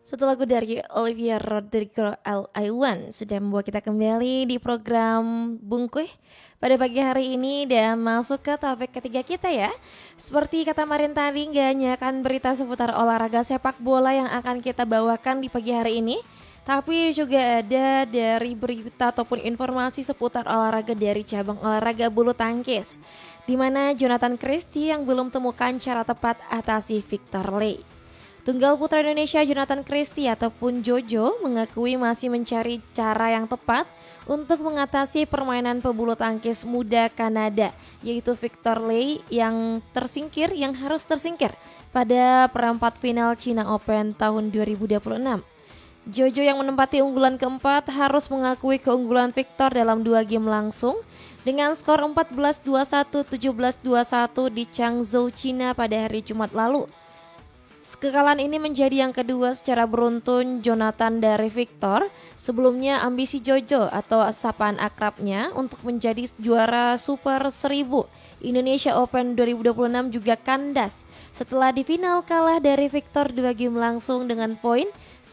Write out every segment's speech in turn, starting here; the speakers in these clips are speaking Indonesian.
Satu lagu dari Olivia Rodrigo All I Want sudah membawa kita kembali di program Bungkuh pada pagi hari ini dan masuk ke topik ketiga kita ya. Seperti kata Marin tadi, gak hanya akan berita seputar olahraga sepak bola yang akan kita bawakan di pagi hari ini, tapi juga ada dari berita ataupun informasi seputar olahraga dari cabang olahraga bulu tangkis, di mana Jonathan Christie yang belum temukan cara tepat atasi Victor Lee. Tunggal putra Indonesia Jonathan Christie ataupun Jojo mengakui masih mencari cara yang tepat untuk mengatasi permainan pebulu tangkis muda Kanada, yaitu Victor Lee yang harus tersingkir pada perempat final China Open tahun 2026. Jojo yang menempati unggulan keempat harus mengakui keunggulan Victor dalam 2 game langsung dengan skor 14-21, 17-21 di Changzhou, China pada hari Jumat lalu. Kekalahan ini menjadi yang kedua secara beruntun Jonathan dari Victor. Sebelumnya ambisi Jojo atau sapaan akrabnya untuk menjadi juara Super 1000 Indonesia Open 2026 juga kandas setelah di final kalah dari Victor 2 game langsung dengan poin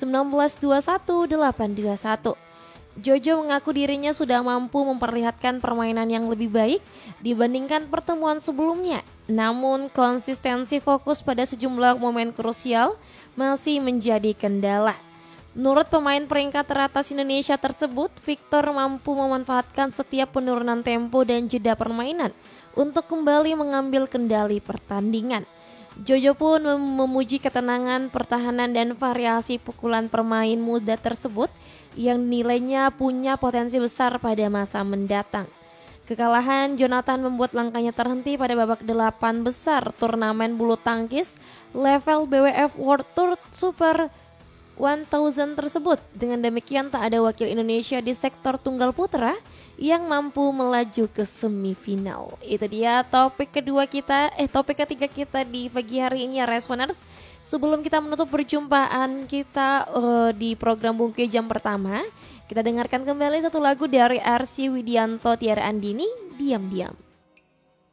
19-21, 8-21. Jojo mengaku dirinya sudah mampu memperlihatkan permainan yang lebih baik dibandingkan pertemuan sebelumnya. Namun konsistensi fokus pada sejumlah momen krusial masih menjadi kendala. Menurut pemain peringkat teratas Indonesia tersebut, Victor mampu memanfaatkan setiap penurunan tempo dan jeda permainan untuk kembali mengambil kendali pertandingan. Jojo pun memuji ketenangan, pertahanan dan variasi pukulan pemain muda tersebut yang nilainya punya potensi besar pada masa mendatang. Kekalahan Jonathan membuat langkahnya terhenti pada babak 8 besar turnamen bulu tangkis level BWF World Tour Super 1000 tersebut. Dengan demikian tak ada wakil Indonesia di sektor tunggal putra yang mampu melaju ke semifinal. Itu dia topik ketiga kita di pagi hari ini ya Responers. Sebelum kita menutup perjumpaan kita di program Bungkuh jam pertama, kita dengarkan kembali satu lagu dari RC Widianto Tiara Andini, Diam-Diam.